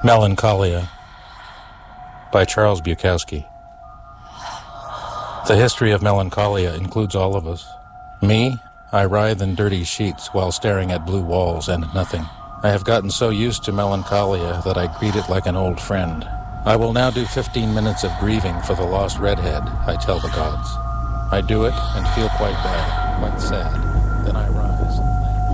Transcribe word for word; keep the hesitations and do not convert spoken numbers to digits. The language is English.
Melancholia by Charles Bukowski. The history of melancholia includes all of us. Me, I writhe in dirty sheets while staring at blue walls and nothing. I have gotten so used to melancholia that I greet it like an old friend. I will now do fifteen minutes of grieving for the lost redhead, I tell the gods. I do it and feel quite bad, quite sad. Then I rise.